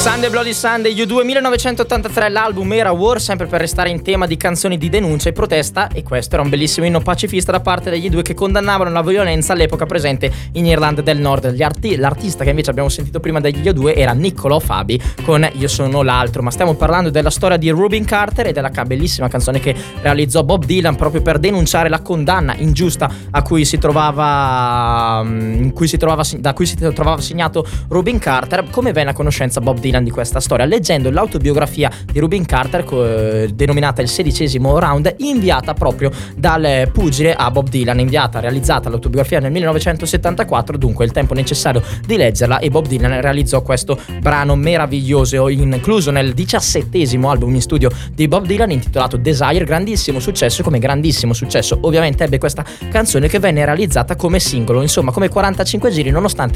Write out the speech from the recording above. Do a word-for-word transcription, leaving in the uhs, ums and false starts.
Sunday Bloody Sunday, U due millenovecentottantatré, l'album era War, sempre per restare in tema di canzoni di denuncia e protesta, e questo era un bellissimo inno pacifista da parte degli U due che condannavano la violenza all'epoca presente in Irlanda del Nord. Gli arti- l'artista che invece abbiamo sentito prima degli U due era Niccolò Fabi con Io sono l'altro, ma stiamo parlando della storia di Rubin Carter e della bellissima canzone che realizzò Bob Dylan proprio per denunciare la condanna ingiusta a cui si trovava, in cui si trovava da cui si trovava segnato Rubin Carter. Come venne a conoscenza Bob Dylan di questa storia? Leggendo l'autobiografia di Rubin Carter, co- denominata Il sedicesimo round, inviata proprio dal pugile a Bob Dylan, inviata, realizzata l'autobiografia nel millenovecentosettantaquattro, dunque il tempo necessario di leggerla, e Bob Dylan realizzò questo brano meraviglioso, incluso nel diciassettesimo album in studio di Bob Dylan intitolato Desire. Grandissimo successo. Come grandissimo successo ovviamente ebbe questa canzone che venne realizzata come singolo, insomma come quarantacinque giri, nonostante